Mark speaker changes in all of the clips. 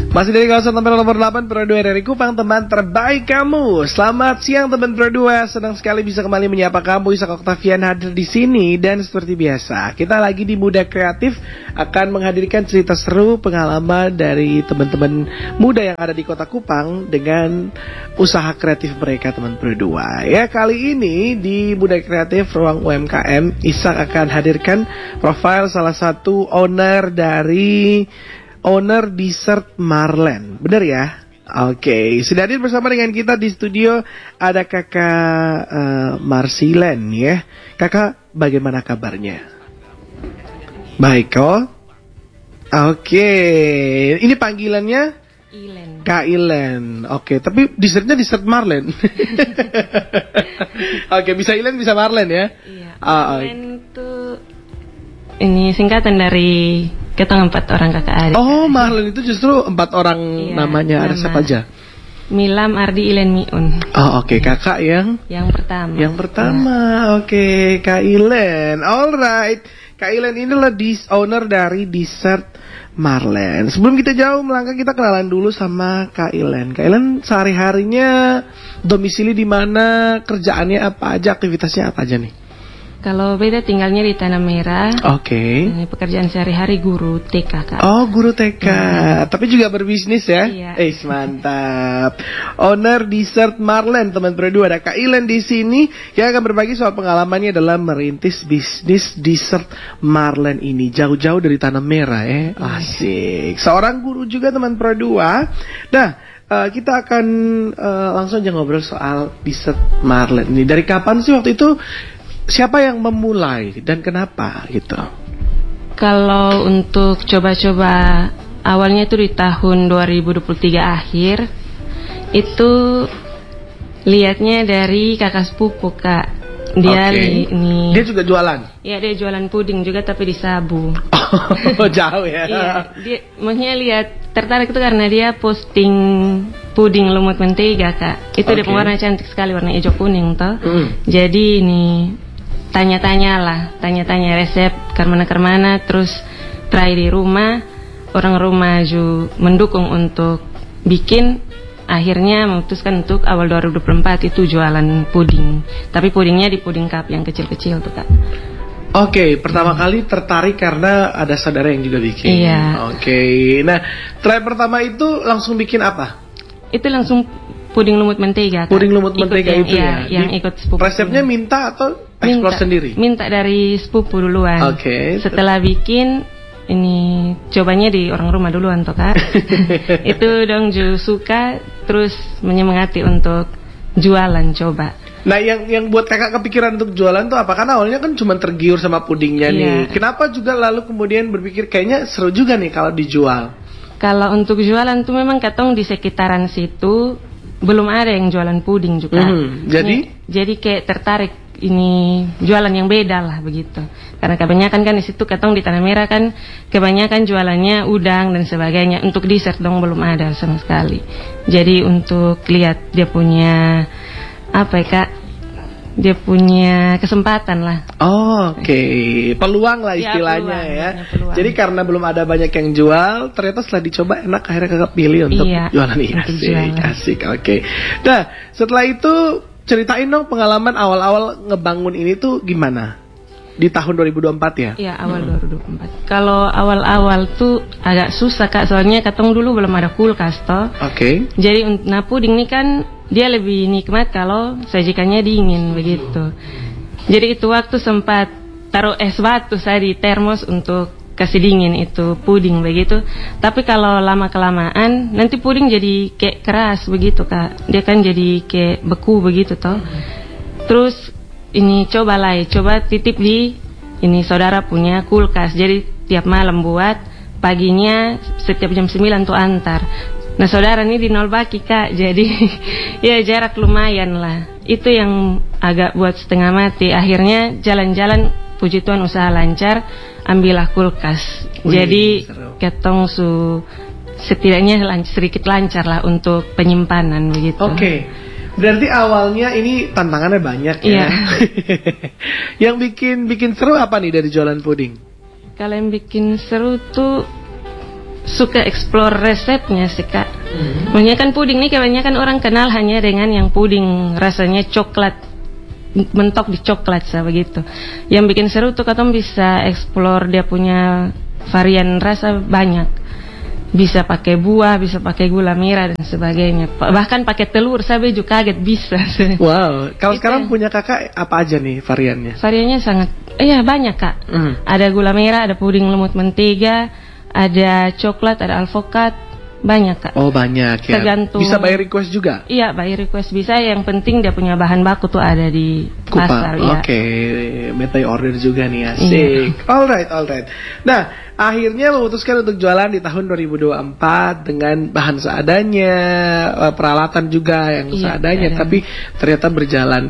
Speaker 1: Masih dari kawasan Tempel nomor 8 Pro 2 dari Kupang, teman terbaik kamu. Selamat siang teman Pro 2. Senang sekali bisa kembali menyapa kamu. Isak Oktavian hadir di sini dan seperti biasa, kita lagi di Muda Kreatif akan menghadirkan cerita seru, pengalaman dari teman-teman muda yang ada di Kota Kupang dengan usaha kreatif mereka teman Pro 2. Ya, kali ini di Muda Kreatif Ruang UMKM, Isak akan hadirkan profil salah satu owner Dessert Marlen, bener ya? Oke, sudah hadir bersama dengan kita di studio ada kakak Marsilen ya. Kakak, bagaimana kabarnya? Baik kok. Oke, ini panggilannya
Speaker 2: Ilen.
Speaker 1: Kak Ilen. Oke, tapi dessertnya dessert Marlen. Oke, bisa Ilen bisa Marlen ya?
Speaker 2: Iya. Ilen tuh ini singkatan dari kita 4 orang kakak adik.
Speaker 1: Oh, Marlen itu justru 4 orang namanya. Ada siapa aja?
Speaker 2: Milam, Ardi, Ilen, Miun.
Speaker 1: Oh, oke. Kakak yang
Speaker 2: pertama.
Speaker 1: Yang pertama. Oke, Kak Ilen. Alright. Kak Ilen inilah owner dari Dessert Marlen. Sebelum kita jauh melangkah, kita kenalan dulu sama Kak Ilen. Kak Ilen sehari-harinya domisili di mana, kerjaannya apa aja, aktivitasnya apa aja nih?
Speaker 2: Kalau beda tinggalnya di Tanah Merah.
Speaker 1: Oke.
Speaker 2: Ini pekerjaan sehari-hari guru TK, Kak.
Speaker 1: Oh, guru TK. Tapi juga berbisnis ya?
Speaker 2: Iya.
Speaker 1: Mantap. Owner Dessert Marlen, teman berdua, ada Kak Ilen di sini yang akan berbagi soal pengalamannya dalam merintis bisnis Dessert Marlen ini. Jauh-jauh dari Tanah Merah ya. Asik. Seorang guru juga teman berdua. Nah, kita akan langsung aja ngobrol soal Dessert Marlen ini. Dari kapan sih waktu itu? Siapa yang memulai dan kenapa gitu?
Speaker 2: Kalau untuk coba-coba awalnya itu di tahun 2023 akhir, itu lihatnya dari kakak sepupu, Kak. Dia
Speaker 1: Dia juga jualan?
Speaker 2: Iya, dia jualan puding juga tapi di Sabu.
Speaker 1: Oh, jauh ya.
Speaker 2: Iya, dia maksudnya tertarik itu karena dia posting puding lumut mentega, Kak. Itu dia warna cantik sekali, warna hijau kuning toh. Jadi ini tanya-tanya resep kemana-kemana, terus try di rumah, orang rumah juga mendukung untuk bikin. Akhirnya memutuskan untuk awal 2024 itu jualan puding, tapi pudingnya di puding cup yang kecil-kecil tuh, Kak.
Speaker 1: Oke, pertama kali tertarik karena ada saudara yang juga bikin.
Speaker 2: Iya.
Speaker 1: Oke, nah try pertama itu langsung bikin apa?
Speaker 2: Itu langsung puding lumut mentega, Kak.
Speaker 1: Puding lumut mentega itu ya?
Speaker 2: Yang ikut sepupu.
Speaker 1: Resepnya minta atau explore sendiri?
Speaker 2: Minta dari sepupu duluan.
Speaker 1: Oke.
Speaker 2: Setelah bikin, ini cobanya di orang rumah duluan toh, Kak. Itu dong juga suka, terus menyemangati untuk jualan coba.
Speaker 1: Nah, yang buat kakak kepikiran untuk jualan tuh apa? Karena awalnya kan cuma tergiur sama pudingnya nih. Kenapa juga lalu kemudian berpikir kayaknya seru juga nih kalau dijual?
Speaker 2: Kalau untuk jualan tuh memang katong di sekitaran situ belum ada yang jualan puding juga. Jadi kayak tertarik ini jualan yang beda lah begitu. Karena kebanyakan kan di situ katong di Tanah Merah kan kebanyakan jualannya udang dan sebagainya. Untuk dessert dong belum ada sama sekali. Jadi untuk lihat dia punya apa ya, Kak? Dia punya kesempatan lah.
Speaker 1: Oke. Peluang lah istilahnya peluang. Jadi karena belum ada banyak yang jual, ternyata setelah dicoba enak, akhirnya kakak pilih untuk jualan ini. Asik. Oke. Nah, setelah itu ceritain dong pengalaman awal-awal ngebangun ini tuh gimana? Di tahun 2024 ya?
Speaker 2: Iya, awal 2024. Kalau awal-awal tuh agak susah, Kak, soalnya katong dulu belum ada kulkas toh.
Speaker 1: Oke.
Speaker 2: Jadi puding ini kan dia lebih nikmat kalau sajikannya dingin begitu. Jadi itu waktu sempat taruh es batu saya di termos untuk kasih dingin itu puding begitu. Tapi kalau lama-kelamaan nanti puding jadi kayak keras begitu, Kak. Dia kan jadi kayak beku begitu toh. Terus ini coba titip di ini saudara punya kulkas. Jadi tiap malam buat, paginya setiap jam 9 tuh antar. Nah, saudara ini di Nolbaki, Kak. Jadi ya jarak lumayan lah. Itu yang agak buat setengah mati. Akhirnya jalan-jalan, puji Tuhan usaha lancar, ambillah kulkas. Jadi ketong setidaknya sedikit lancar lah untuk penyimpanan begitu.
Speaker 1: Oke. Berarti awalnya ini tantangannya banyak ya. Yang bikin seru apa nih dari jualan puding?
Speaker 2: Kalau yang bikin seru tuh suka explore resepnya sih kak. Kebanyakan puding nih kebanyakan orang kenal hanya dengan yang puding rasanya coklat, mentok di coklat begitu. Yang bikin seru tuh katong bisa explore dia punya varian rasa banyak. Bisa pakai buah, bisa pakai gula merah dan sebagainya. Bahkan pakai telur, saya juga kaget bisa.
Speaker 1: Wow, kalau sekarang punya kakak apa aja nih variannya?
Speaker 2: Variannya sangat, banyak kak. Ada gula merah, ada puding lemut mentega, ada coklat, ada alpukat, banyak kak.
Speaker 1: Oh banyak ya.
Speaker 2: Tergantung.
Speaker 1: Bisa by request juga?
Speaker 2: Iya, by request bisa. Yang penting dia punya bahan baku tuh ada di pasar.
Speaker 1: Oke, beta order juga nih, asik. Alright. Nah, akhirnya memutuskan untuk jualan di tahun 2024 dengan bahan seadanya, peralatan juga yang seadanya, tapi ternyata berjalan.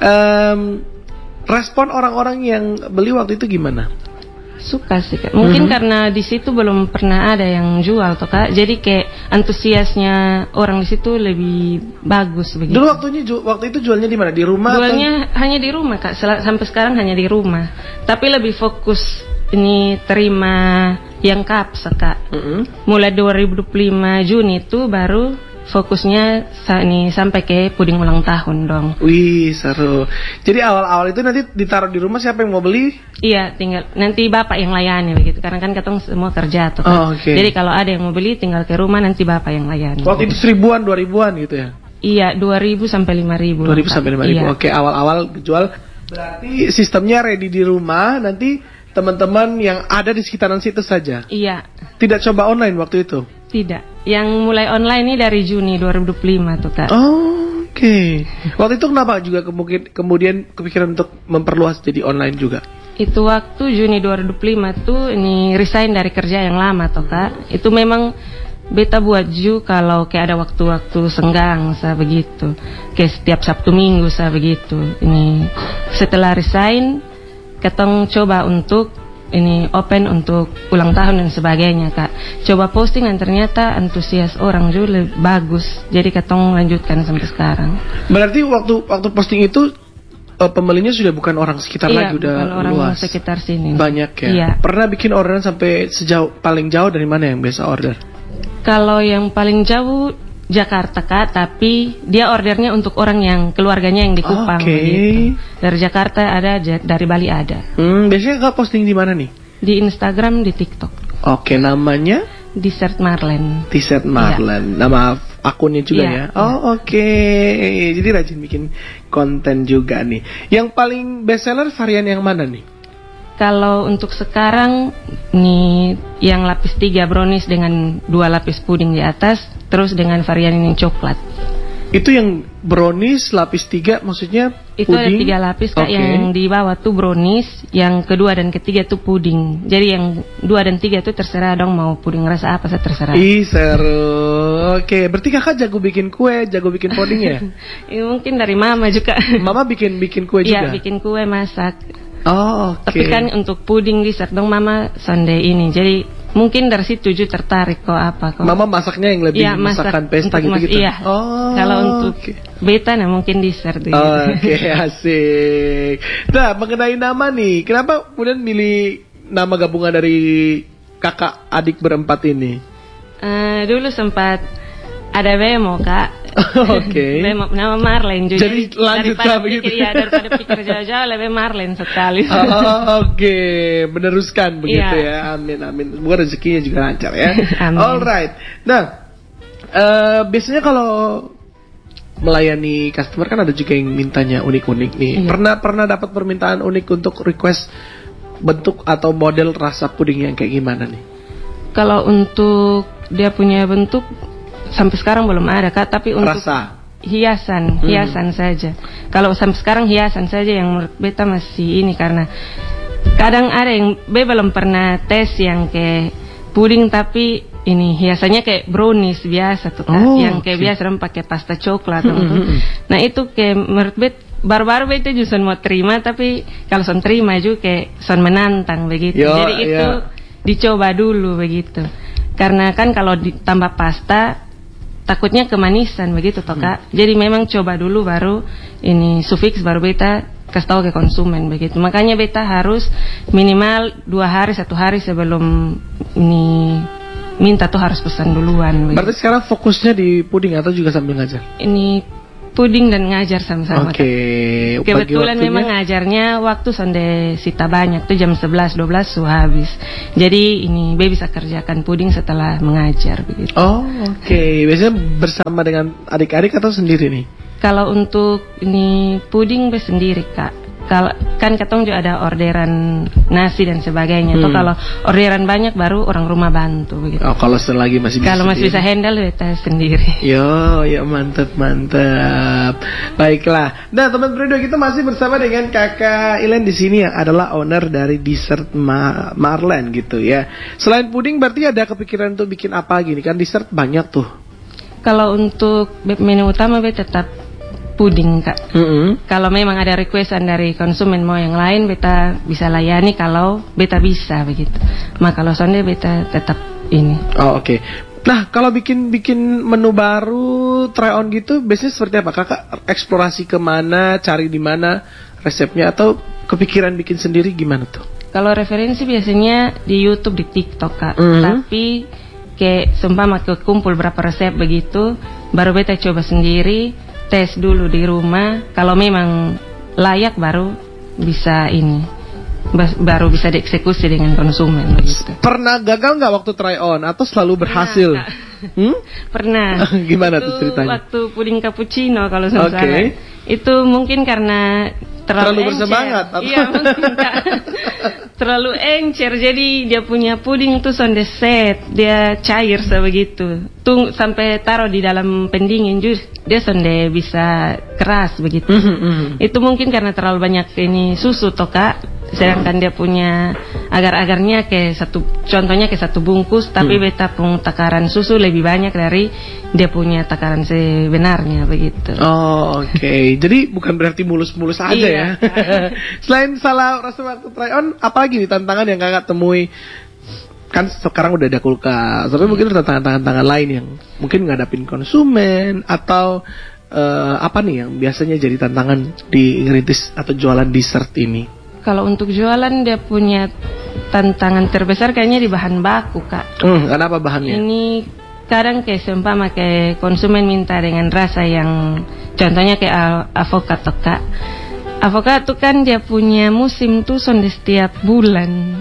Speaker 1: Respon orang-orang yang beli waktu itu gimana?
Speaker 2: Suka sih kak. Mungkin karena di situ belum pernah ada yang jual toh kak. Jadi kayak antusiasnya orang di situ lebih bagus begitu.
Speaker 1: Dulu waktu itu jualnya di mana? Di rumah?
Speaker 2: Jualnya hanya di rumah kak. Sampai sekarang hanya di rumah. Tapi lebih fokus ini terima yang kapsa kak. Mulai 2025 Juni itu baru fokusnya sampai ke puding ulang tahun dong.
Speaker 1: Wih seru. Jadi awal-awal itu nanti ditaruh di rumah, siapa yang mau beli?
Speaker 2: Iya, tinggal nanti bapak yang layani begitu. Karena kan katong semua kerja tuh kan. Jadi kalau ada yang mau beli tinggal ke rumah, nanti bapak yang layani.
Speaker 1: Waktu itu 1000-an, 2000-an gitu ya?
Speaker 2: Iya, 2000 sampai 5000.
Speaker 1: 2000 sampai 5000. Iya. Oke, awal-awal jual. Berarti sistemnya ready di rumah, nanti teman-teman yang ada di sekitaran situ saja.
Speaker 2: Iya.
Speaker 1: Tidak coba online waktu itu?
Speaker 2: Tidak. Yang mulai online ini dari Juni 2025 tuh kak.
Speaker 1: Oke. Waktu itu kenapa juga kemudian kepikiran untuk memperluas jadi online juga?
Speaker 2: Itu waktu Juni 2025 tuh ini resign dari kerja yang lama tuh kak. Itu memang beta buat kalau kayak ada waktu-waktu senggang begitu. Kayak setiap Sabtu Minggu begitu. Ini setelah resign ketong coba untuk ini open untuk ulang tahun dan sebagainya kak. Coba posting dan ternyata antusias orang juga lebih bagus. Jadi ketong lanjutkan sampai sekarang.
Speaker 1: Berarti waktu posting itu pembelinya sudah bukan orang sekitar lagi, udah
Speaker 2: bukan orang
Speaker 1: luas.
Speaker 2: Sekitar sini.
Speaker 1: Banyak ya.
Speaker 2: Iya.
Speaker 1: Pernah bikin orderan sampai paling jauh dari mana yang biasa order?
Speaker 2: Kalau yang paling jauh Jakarta kak, tapi dia ordernya untuk orang yang keluarganya yang di Kupang gitu. Dari Jakarta ada, dari Bali ada.
Speaker 1: Biasanya kak posting di mana nih?
Speaker 2: Di Instagram, di TikTok.
Speaker 1: Oke, namanya?
Speaker 2: Dessert Marlen.
Speaker 1: Dessert Marlen. Iya. Nama akunnya juga ya? Oke. Jadi rajin bikin konten juga nih. Yang paling best seller varian yang mana nih?
Speaker 2: Kalau untuk sekarang nih yang lapis 3 brownies dengan 2 lapis puding di atas, terus dengan varian ini coklat.
Speaker 1: Itu yang brownies lapis 3 maksudnya
Speaker 2: itu
Speaker 1: puding?
Speaker 2: Ada 3 lapis kak. Yang di bawah tuh brownies, yang kedua dan ketiga tuh puding. Jadi yang 2 dan 3 tuh terserah dong mau puding rasa apa saya terserah.
Speaker 1: Ih seru. Oke, berarti kakak jago bikin kue, jago bikin puding ya?
Speaker 2: Mungkin dari mama juga.
Speaker 1: Mama bikin kue juga?
Speaker 2: Iya, bikin kue, masak.
Speaker 1: Oke.
Speaker 2: Tapi kan untuk puding dessert dong mama Sunday ini. Jadi mungkin dari situ juga tertarik kok.
Speaker 1: Mama masaknya yang lebih masakan pesta gitu-gitu.
Speaker 2: Iya. Kalau untuk beta mungkin dessert gitu.
Speaker 1: Oke, asik. Nah, mengenai nama nih, kenapa kemudian milih nama gabungan dari kakak adik berempat ini?
Speaker 2: Dulu sempat ada Bemo kak.
Speaker 1: Oke.
Speaker 2: Nama Marlen juga.
Speaker 1: Jadi lanjut begitu.
Speaker 2: Iya, daripada pikir jauh-jauh lebih Marlen sekali.
Speaker 1: Oke, meneruskan begitu ya. Amin. Semoga rezekinya juga lancar ya.
Speaker 2: Amin.
Speaker 1: Alright. Nah, biasanya kalau melayani customer kan ada juga yang mintanya unik-unik nih. Iya. Pernah dapat permintaan unik untuk request bentuk atau model rasa puding yang kayak gimana nih?
Speaker 2: Kalau untuk dia punya bentuk sampai sekarang belum ada kak, tapi untuk
Speaker 1: rasa
Speaker 2: hiasan saja. Kalau sampai sekarang hiasan saja yang menurut beta masih ini, karena kadang ada yang belum pernah tes yang kayak puding tapi ini hiasannya kayak brownies biasa tuh kak, yang kayak biasa orang pakai pasta coklat. Nah itu kayak menurut beta baru-baru beta juga mau terima, tapi kalau son terima juga kayak son menantang begitu. Jadi itu dicoba dulu begitu, karena kan kalau ditambah pasta takutnya kemanisan begitu toh kak. Jadi memang coba dulu baru ini sufiks baru beta kasih tahu ke konsumen begitu. Makanya beta harus minimal 2 hari 1 hari sebelum ini minta tuh harus pesan duluan.
Speaker 1: Berarti sekarang fokusnya di puding atau juga sambil ngajar?
Speaker 2: Ini puding dan ngajar sama-sama.
Speaker 1: Oke.
Speaker 2: Kebetulan memang ngajarnya waktu sonde sita banyak tuh jam 11-12 sudah habis. Jadi ini Be bisa kerjakan puding setelah mengajar begitu.
Speaker 1: Oh, oke. Biasanya bersama dengan adik-adik atau sendiri nih?
Speaker 2: Kalau untuk ini puding Be sendiri, Kak. Kalau kan katong juga ada orderan nasi dan sebagainya. Tuh kalau orderan banyak baru orang rumah bantu begitu.
Speaker 1: Oh, kalau selagi masih bisa.
Speaker 2: Kalau masih bisa handle beta sendiri.
Speaker 1: Yo, mantap. Baiklah. Nah, teman berdua kita masih bersama dengan Kakak Ilen di sini yang adalah owner dari Dessert Marlen gitu ya. Selain puding berarti ada kepikiran untuk bikin apa gini kan dessert banyak tuh.
Speaker 2: Kalau untuk menu utama Be tetap puding, Kak. Kalau memang ada requestan dari konsumen mau yang lain, beta bisa layani kalau beta bisa begitu. Maka kalau sonde beta tetap ini.
Speaker 1: Oh, oke. Nah, kalau bikin menu baru, try on gitu, biasanya seperti apa? Kakak eksplorasi kemana, cari di mana resepnya, atau kepikiran bikin sendiri gimana tuh?
Speaker 2: Kalau referensi biasanya di YouTube, di TikTok, Kak. Tapi kayak seumpama kumpul berapa resep begitu, baru beta coba sendiri. Tes dulu di rumah, kalau memang layak baru bisa baru bisa dieksekusi dengan konsumen begitu.
Speaker 1: Pernah gagal nggak waktu try on atau selalu berhasil?
Speaker 2: Pernah.
Speaker 1: Gimana tuh ceritanya?
Speaker 2: Waktu puding cappuccino kalau saya salah. Itu mungkin karena terlalu
Speaker 1: bersemangat atau?
Speaker 2: Iya, mungkin Kak. Terlalu encer, jadi dia punya puding tuh sonde set, dia cair sebegitu. Tuh sampai taruh di dalam pendingin jus, dia sonde bisa keras begitu. Itu mungkin karena terlalu banyak ini susu toh, Kak. Sedangkan dia punya agar-agarnya contohnya ke satu bungkus, tapi beta pun takaran susu lebih banyak dari dia punya takaran sebenarnya begitu.
Speaker 1: Oh, oke. Jadi bukan berarti mulus-mulus aja ya. Selain salah rasa waktu try on, apa lagi nih tantangan yang kakak temui? Kan sekarang udah ada kulkas, tapi mungkin ada tantangan lain yang mungkin ngadapin konsumen atau apa nih yang biasanya jadi tantangan di ngerintis atau jualan dessert ini?
Speaker 2: Kalau untuk jualan dia punya tantangan terbesar kayaknya di bahan baku, Kak.
Speaker 1: Kenapa bahannya?
Speaker 2: Ini kadang kayak seumpama kayak konsumen minta dengan rasa yang contohnya kayak avocado, Kak. Avocado kan dia punya musim tuh sonde setiap bulan.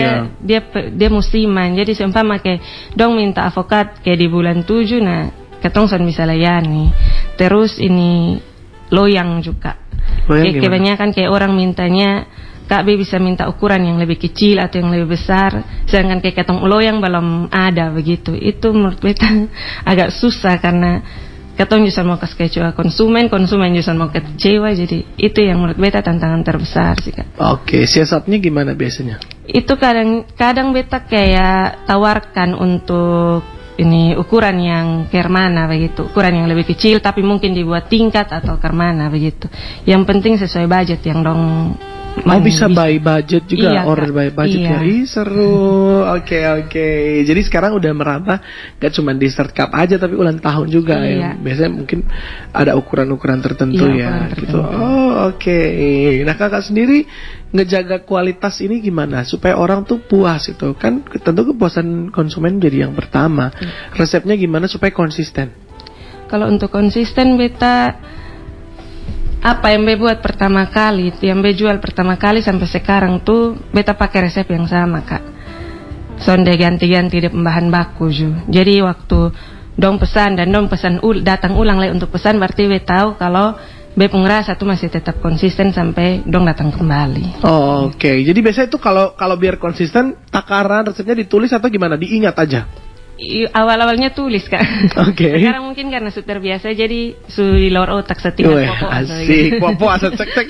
Speaker 2: Dia musiman. Jadi seumpama kayak dong minta avocado kayak di bulan 7, nah ketong son bisa layani. Terus ini loyang juga. Kebanyakan kayak orang mintanya Kak B bisa minta ukuran yang lebih kecil atau yang lebih besar, sedangkan kayak ketong loyang belum ada begitu. Itu menurut beta agak susah karena ketong justru mau kasih kecewa konsumen justru mau kecewa. Jadi itu yang menurut beta tantangan terbesar sih, Kak.
Speaker 1: Oke, siasatnya gimana biasanya? Itu
Speaker 2: kadang beta kayak tawarkan untuk ini ukuran yang kermana begitu, ukuran yang lebih kecil tapi mungkin dibuat tingkat atau kermana begitu. Yang penting sesuai budget yang dong.
Speaker 1: Bisa by budget juga, iya, order by budget ya. Seru. Oke. Jadi sekarang udah merambah gak cuma dessert cup aja tapi ulang tahun juga ya. Biasanya mungkin ada ukuran-ukuran tertentu ya gitu. Oh, oke. Nah, kakak sendiri ngejaga kualitas ini gimana supaya orang tuh puas itu? Kan tentu kepuasan konsumen jadi yang pertama. Resepnya gimana supaya konsisten?
Speaker 2: Kalau untuk konsisten beta apa yang Be buat pertama kali, yang Be jual pertama kali sampai sekarang tuh beta pakai resep yang sama, Kak. Sonde ganti-ganti di bahan baku ju. Jadi waktu dong pesan datang ulang lagi untuk pesan, berarti Be tahu kalau Be ngerasa tuh masih tetap konsisten sampai dong datang kembali.
Speaker 1: Oh, oke. Jadi biasanya itu kalau biar konsisten takaran resepnya ditulis atau gimana? Diingat aja.
Speaker 2: Awal-awalnya tulis, Kak.
Speaker 1: Oke.
Speaker 2: Sekarang mungkin karena sudah terbiasa jadi di luar otak setinggal
Speaker 1: popo. Asik, popo asal cek.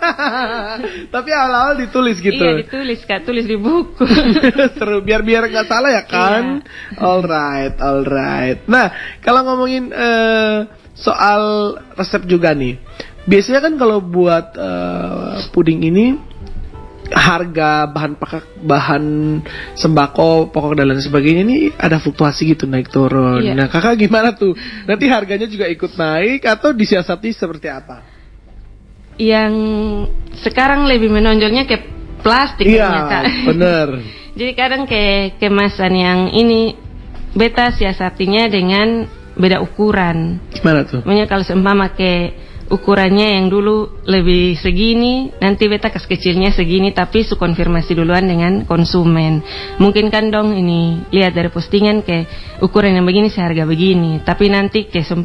Speaker 1: Tapi awal-awal ditulis gitu.
Speaker 2: Iya, ditulis, Kak, tulis di buku.
Speaker 1: Seru, biar nggak salah ya kan. Iya. Alright. Nah, kalau ngomongin soal resep juga nih. Biasanya kan kalau buat puding ini harga bahan sembako, pokok dan lain sebagainya ini ada fluktuasi gitu, naik turun. Iya. Nah, kakak gimana tuh? Nanti harganya juga ikut naik atau disiasati seperti apa?
Speaker 2: Yang sekarang lebih menonjolnya ke plastik,
Speaker 1: Kak. Bener.
Speaker 2: Jadi kadang ke kemasan yang ini beta siasatinya dengan beda ukuran.
Speaker 1: Gimana tuh?
Speaker 2: Makanya kalau seumpama ke ukurannya yang dulu lebih segini, nanti beta kasih kecilnya segini, tapi su konfirmasi duluan dengan konsumen. Mungkin kan dong ini lihat dari postingan ke ukuran yang begini seharga begini, tapi nanti ke